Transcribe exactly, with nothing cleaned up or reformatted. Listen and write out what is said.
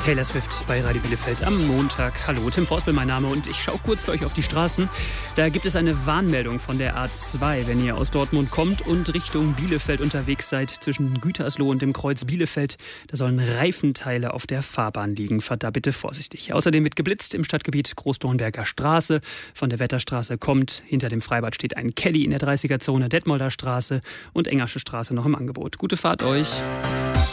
Taylor Swift bei Radio Bielefeld am Montag. Hallo, Tim Forspel mein Name und ich schaue kurz für euch auf die Straßen. Da gibt es eine Warnmeldung von der A zwei, wenn ihr aus Dortmund kommt und Richtung Bielefeld unterwegs seid, zwischen Gütersloh und dem Kreuz Bielefeld. Da sollen Reifenteile auf der Fahrbahn liegen. Fahrt da bitte vorsichtig. Außerdem wird geblitzt im Stadtgebiet Großdornberger Straße. Von der Wetterstraße kommt, hinter dem Freibad steht ein Kelly in der dreißiger Zone, Detmolder Straße und Engersche Straße noch im Angebot. Gute Fahrt euch.